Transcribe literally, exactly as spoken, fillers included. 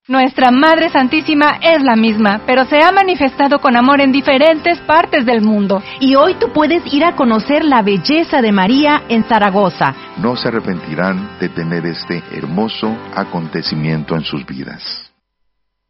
Nuestra Madre Santísima es la misma, pero se ha manifestado con amor en diferentes partes del mundo. Y hoy tú puedes ir a conocer la belleza de María en Zaragoza. No se arrepentirán de tener este hermoso acontecimiento en sus vidas.